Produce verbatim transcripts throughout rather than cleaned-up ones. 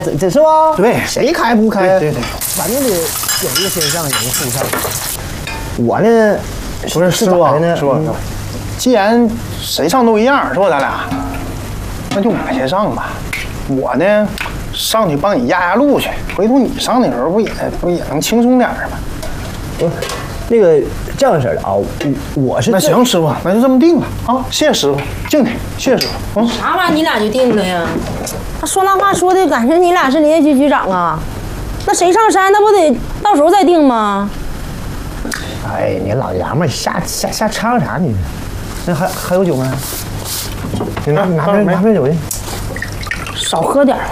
这这是吧？ 对， 谁开不开？ 对对， 反正得有一个先上，有一个后上。我呢， 不是师傅呢， 师傅，既然谁上都一样，是吧？咱俩，那就我先上吧。我呢，上去帮你压压路去。回头你上的时候，不也不也能轻松点吗？ 不，那个这样式的啊，我是那行，师傅，那就这么定了啊！谢谢师傅，敬你，谢谢师傅。 嗯，啥玩意儿你俩就定了呀？他说那话说的，感觉你俩是林业局局长啊。那谁上山，那不得到时候再定吗？ 哎，你老爷们瞎瞎瞎掺和啥你？那还还有酒没？你拿拿瓶拿瓶酒去。 少喝点儿。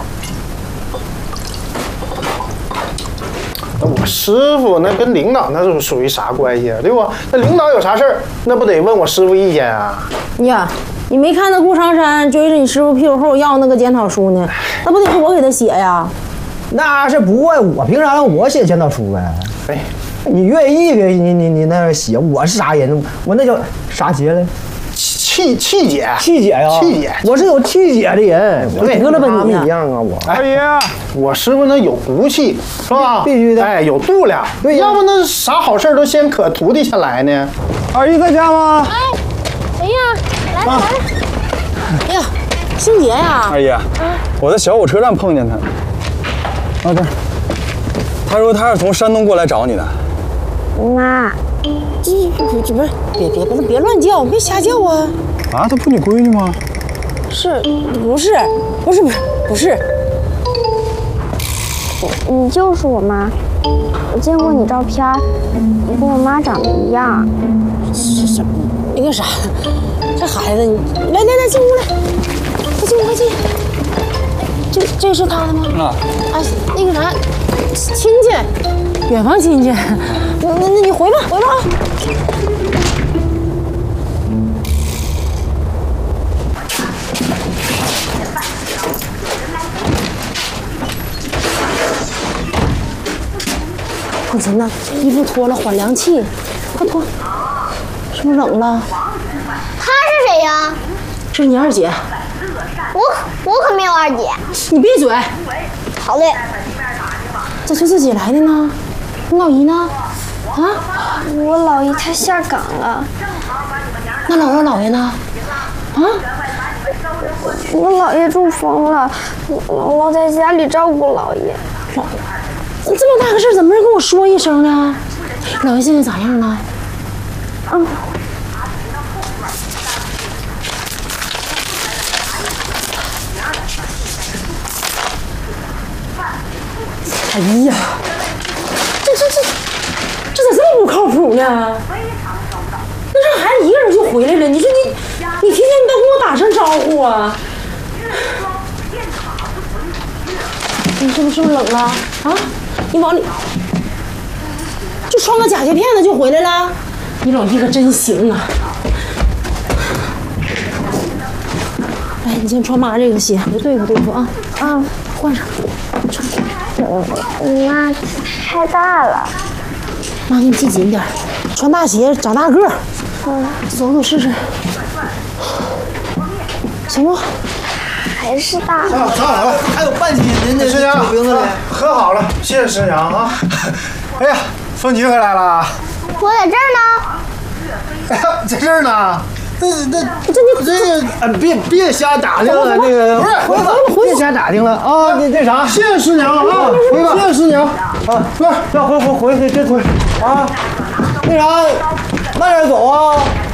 那我师傅那跟领导那是属于啥关系啊？对不？那领导有啥事儿，那不得问我师傅意见啊？ 呀，你没看那顾长山追着你师傅屁股后要那个检讨书呢？那不得是我给他写呀？ 那是不怪我，凭啥让我写检讨书呗？ 哎， 你愿意给你你你那写，我是啥人？我那叫啥节来？ 气气姐， 气姐呀， 气姐， 我是有气姐的人， 我得了吧你一样啊，我。 二爷，我师傅那有骨气，是吧？ 必须的， 哎，有度量， 对呀， 要不那啥好事都先可徒弟先来呢。 二姨在家吗？ 哎，谁呀？来了来了。哎呀，星杰呀！ 二姨，我在小火车站碰见他。啊，这儿。他说他是从山东过来找你的。 妈，这这这不是别别别别乱叫，别瞎叫啊！ 啊，他不你闺女吗？ 是，不是，不是不是不是。 你就是我妈，我见过你照片，你跟我妈长得一样。 是什么？那个啥，这孩子，你来来来进屋来，快进快进。这这是他的吗？ 啊。 啊，那个啥，亲戚，远房亲戚。那那那你回吧回吧啊。放心呐，衣服脱了缓凉气，快脱。是不是冷了？ 她是谁呀？ 这是你二姐。 我我可没有二姐。 你闭嘴。 好嘞。 这就自己来的呢？你老姨呢？啊？ 我姥爷他下岗了。 那姥姥姥爷呢？啊？ 我姥爷中风了，姥姥在家里照顾姥爷。 姥这么大个事怎么没人跟我说一声呢？姥爷现在咋样了？ 嗯。 哎呀，这这这这咋这么不靠谱呢？那这孩子一个人就回来了，你说你你提前你都跟我打声招呼啊！你是不是不是冷了啊？你往里就穿个假鞋片子就回来了，你老姨可真行啊！来，你先穿妈这个鞋，你对付对付啊啊，换上，穿。 妈太大了， 妈给你系紧点，穿大鞋长大个儿。嗯，走走试试，行不？ 还是大。 上上来了，还有半斤呢，那师娘， 瓶子里。 喝好了，谢谢师娘啊。哎呀，凤菊回来了。 我在这儿呢。 哎呀，在这儿呢。 这这这你这啊，别别瞎打听了，那个不是， 回吧，别瞎打听了啊！那那啥， 谢谢师娘啊，回吧，谢谢师娘啊， 来，要回回回这这回啊，那啥，慢点走啊。